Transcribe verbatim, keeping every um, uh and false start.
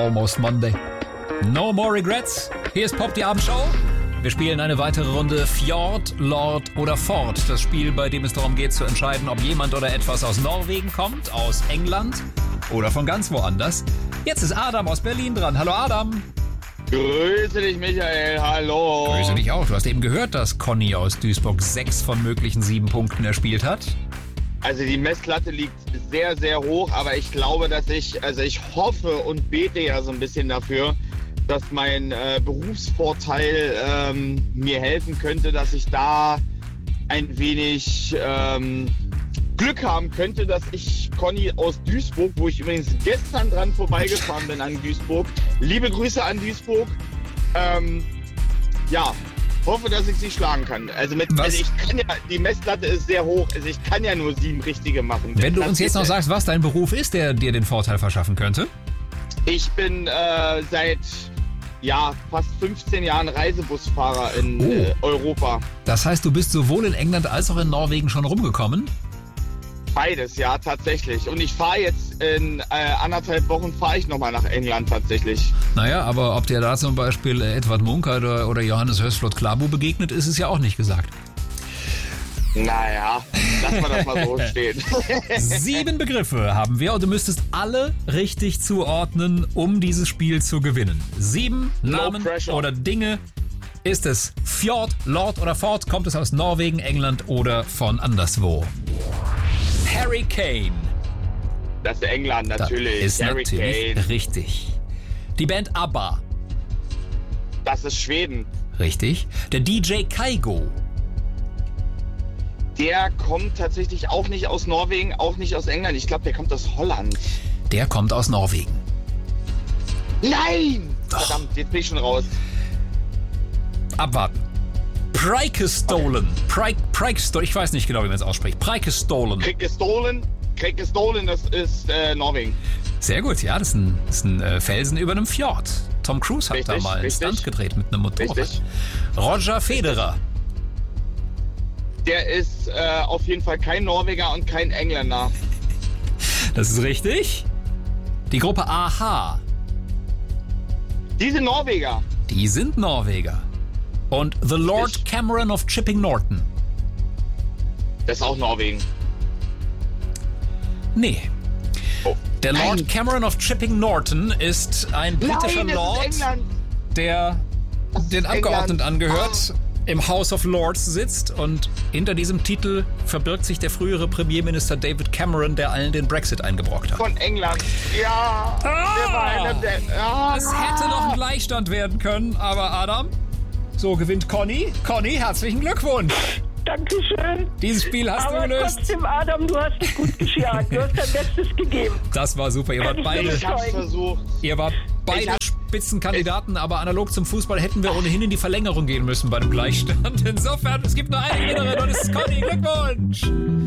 Almost Monday. No more regrets. Hier ist Pop, die Abendshow. Wir spielen eine weitere Runde Fjord, Lord oder Ford. Das Spiel, bei dem es darum geht zu entscheiden, ob jemand oder etwas aus Norwegen kommt, aus England oder von ganz woanders. Jetzt ist Adam aus Berlin dran. Hallo Adam. Grüße dich, Michael. Hallo. Grüße dich auch. Du hast eben gehört, dass Conny aus Duisburg sechs von möglichen sieben Punkten erspielt hat. Also die Messlatte liegt sehr, sehr hoch, aber ich glaube, dass ich, also ich hoffe und bete ja so ein bisschen dafür, dass mein äh, Berufsvorteil ähm, mir helfen könnte, dass ich da ein wenig ähm, Glück haben könnte, dass ich Conny aus Duisburg, wo ich übrigens gestern dran vorbeigefahren bin an Duisburg, liebe Grüße an Duisburg, ähm, ja, hoffe, dass ich sie schlagen kann. Also, mit, also ich kann ja, die Messlatte ist sehr hoch, also ich kann ja nur sieben richtige machen. Wenn du uns jetzt noch sagst, was dein Beruf ist, der dir den Vorteil verschaffen könnte? Ich bin äh, seit ja, fast fünfzehn Jahren Reisebusfahrer in oh. äh, Europa. Das heißt, du bist sowohl in England als auch in Norwegen schon rumgekommen? Beides, ja, tatsächlich. Und ich fahre jetzt in äh, anderthalb Wochen fahre ich nochmal nach England tatsächlich. Naja, aber ob dir da zum Beispiel Edward Munch oder, oder Johannes Hörsflot-Klabu begegnet, ist es ja auch nicht gesagt. Naja, lass mal das mal so stehen. Sieben Begriffe haben wir und du müsstest alle richtig zuordnen, um dieses Spiel zu gewinnen. Sieben No Namen pressure. oder Dinge. Ist es Fjord, Lord oder Ford? Kommt es aus Norwegen, England oder von anderswo? Harry Kane. Das ist England, natürlich. Das ist Harry natürlich Kane. richtig. Die Band ABBA. Das ist Schweden. Richtig. Der D J Kygo. Der kommt tatsächlich auch nicht aus Norwegen, auch nicht aus England. Ich glaube, der kommt aus Holland. Der kommt aus Norwegen. Nein! Doch. Verdammt, jetzt bin ich schon raus. Abwarten. Preikestolen. Prike, Preikestolen. Ich weiß nicht genau, wie man es ausspricht. Preikestolen. Krieg gestohlen. Krieg gestohlen, das ist äh, Norwegen. Sehr gut, ja, das ist ein, das ist ein äh, Felsen über einem Fjord. Tom Cruise hat Richtig, da mal einen richtig. Stunt gedreht mit einem Motorrad. Richtig. Roger Federer. Der ist äh, auf jeden Fall kein Norweger und kein Engländer. Das ist richtig. Die Gruppe Aha. Diese Norweger. Die sind Norweger. Und The Lord Richtig. Cameron of Chipping Norton. Das ist auch Norwegen. Nee. Oh. Der Lord Nein. Cameron of Chipping Norton ist ein britischer Nein, das Lord, ist England. der Das den ist Abgeordneten England. angehört, im House of Lords sitzt und hinter diesem Titel verbirgt sich der frühere Premierminister David Cameron, der allen den Brexit eingebrockt hat. Von England. Ja. Der war einer der. Ah. Es hätte noch ein Gleichstand werden können, aber Adam, so gewinnt Conny. Conny, herzlichen Glückwunsch. Dankeschön. Dieses Spiel hast Aber du gelöst. trotzdem, Adam, du hast dich gut geschlagen. Du hast dein Bestes gegeben. Das war super. Ihr wart ich beide, nicht Ich hab's versucht. ihr wart beide Ich hab- Spitzenkandidaten, aber analog zum Fußball hätten wir ohnehin in die Verlängerung gehen müssen bei dem Gleichstand. Insofern, es gibt nur eine Gewinnerin und es ist Conny. Glückwunsch!